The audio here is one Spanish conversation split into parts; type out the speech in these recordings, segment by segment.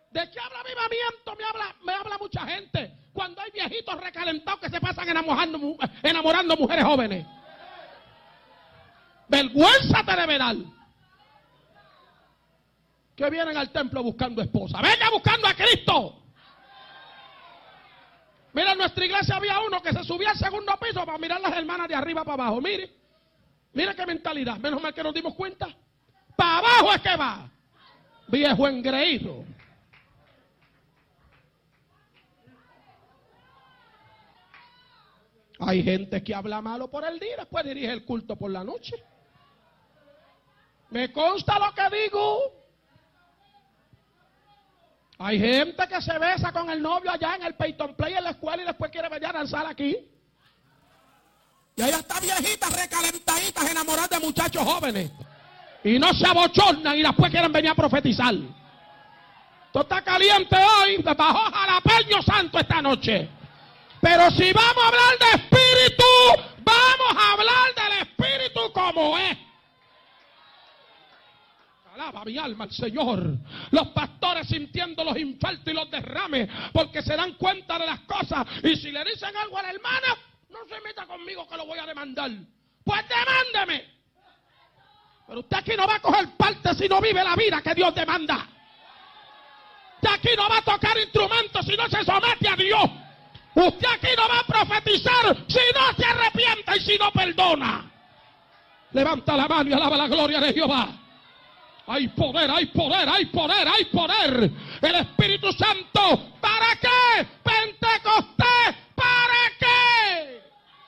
¿De qué habla avivamiento? Me habla mucha gente. Cuando hay viejitos recalentados que se pasan enamorando mujeres jóvenes. Vergüenza te debe dar. Que vienen al templo buscando esposa. Venga buscando a Cristo. Mira, en nuestra iglesia había uno que se subía al segundo piso para mirar las hermanas de arriba para abajo. Mire qué mentalidad. Menos mal que nos dimos cuenta. Para abajo es que va. Viejo engreído. Hay gente que habla malo por el día, después dirige el culto por la noche. Me consta lo que digo. Hay gente que se besa con el novio allá en el Peyton Play en la escuela y después quiere venir a danzar aquí. Y allá está viejitas recalentaditas enamoradas de muchachos jóvenes. Y no se abochornan y después quieren venir a profetizar. Esto está caliente hoy, bajó jalapeño santo esta noche. Pero si vamos a hablar de espíritu, vamos a hablar del espíritu como es. Alaba mi alma al Señor. Los pastores sintiendo los infartos y los derrames porque se dan cuenta de las cosas. Y si le dicen algo a la hermana, no se meta conmigo que lo voy a demandar. Pues demándeme. Pero usted aquí no va a coger parte si no vive la vida que Dios demanda. Usted aquí no va a tocar instrumentos si no se somete a Dios. Usted aquí no va a profetizar si no se arrepienta y si no perdona. Levanta la mano y alaba la gloria de Jehová. Hay poder, hay poder, hay poder, hay poder. El Espíritu Santo, ¿para qué? Pentecostés, ¿para qué?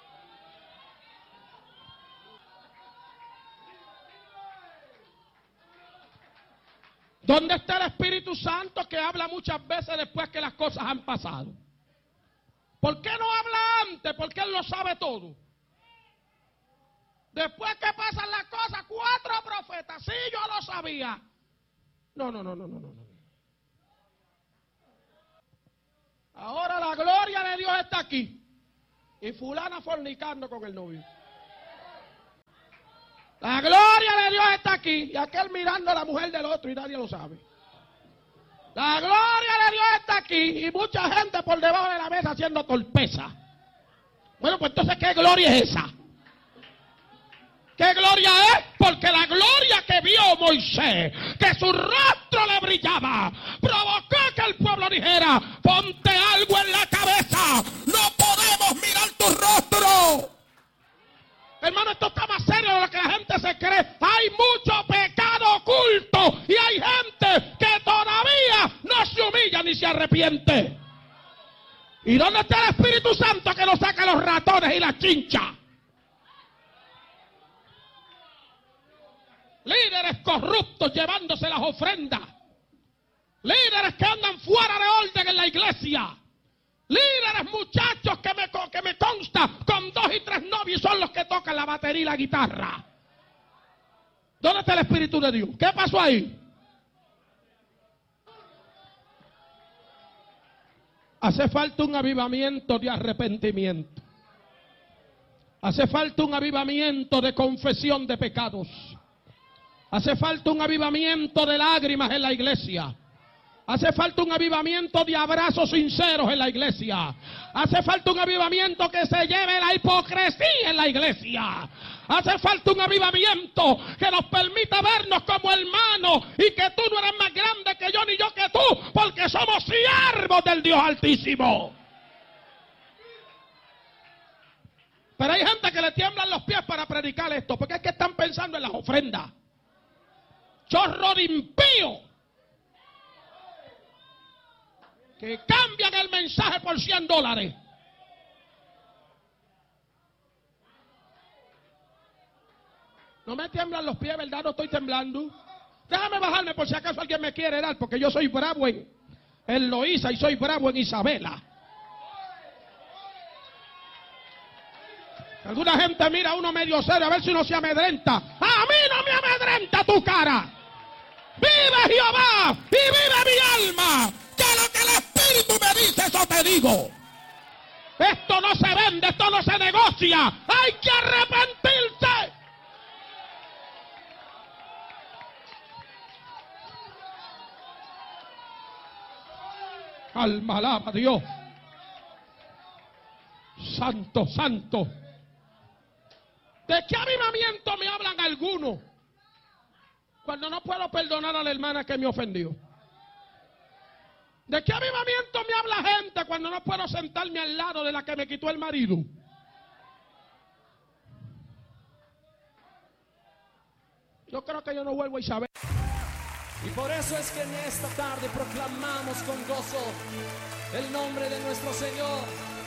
¿Dónde está el Espíritu Santo que habla muchas veces después que las cosas han pasado? ¿Por qué no habla antes? Porque Él lo sabe todo. Después que pasan las cosas, 4 profetas. Sí, yo lo sabía. No. Ahora la gloria de Dios está aquí. Y fulana fornicando con el novio. La gloria de Dios está aquí. Y aquel mirando a la mujer del otro y nadie lo sabe. La gloria de Dios está aquí. Y mucha gente por debajo de la mesa haciendo torpeza. Bueno, pues entonces, ¿qué gloria es esa? ¿Qué gloria es? Porque la gloria que vio Moisés, que su rostro le brillaba, provocó que el pueblo dijera: ponte algo en la cabeza, no podemos mirar tu rostro. Hermano, esto está más serio de lo que la gente se cree. Hay mucho pecado oculto y hay gente que todavía no se humilla ni se arrepiente. ¿Y dónde está el Espíritu Santo que nos saca los ratones y las chinchas? Líderes corruptos llevándose las ofrendas. Líderes que andan fuera de orden en la iglesia. Líderes muchachos que me consta con 2 y 3 novios son los que tocan la batería y la guitarra. ¿Dónde está el Espíritu de Dios? ¿Qué pasó ahí? Hace falta un avivamiento de arrepentimiento. Hace falta un avivamiento de confesión de pecados. Hace falta un avivamiento de lágrimas en la iglesia. Hace falta un avivamiento de abrazos sinceros en la iglesia. Hace falta un avivamiento que se lleve la hipocresía en la iglesia. Hace falta un avivamiento que nos permita vernos como hermanos y que tú no eres más grande que yo ni yo que tú, porque somos siervos del Dios Altísimo. Pero hay gente que le tiemblan los pies para predicar esto, porque es que están pensando en las ofrendas. Chorro de impío que cambian el mensaje por $100. No me tiemblan los pies, ¿verdad? No estoy temblando. Déjame bajarme por si acaso alguien me quiere dar, porque yo soy bravo en Loíza y soy bravo en Isabela. Alguna gente mira a uno medio serio a ver si uno se amedrenta. A mí no me amedrenta tu cara. Vive Jehová y vive mi alma, que lo que el Espíritu me dice, eso te digo. Esto no se vende, esto no se negocia, hay que arrepentirse. Alma alaba a Dios. Santo, santo. ¿De qué avivamiento me hablan algunos cuando no puedo perdonar a la hermana que me ofendió? ¿De qué avivamiento me habla gente cuando no puedo sentarme al lado de la que me quitó el marido? Yo creo que yo no vuelvo a Isabel. Y por eso es que en esta tarde proclamamos con gozo el nombre de nuestro Señor.